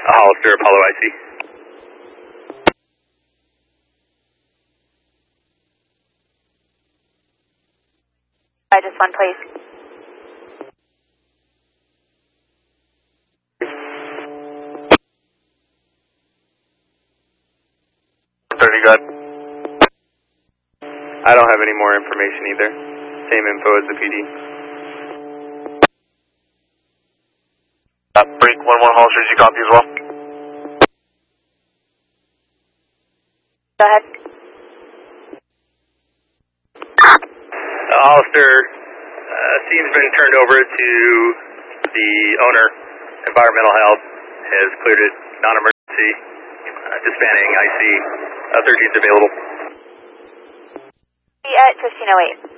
Hollister, Apollo IC. Just one, please. Good. I don't have any more information either. Same info as the PD. Break 1-1 Hollister, you copy as well? Go ahead. Hollister, scene's been turned over to the owner. Environmental Health has cleared it non-emergency. Disbanding IC. 13's available. Be at 1508.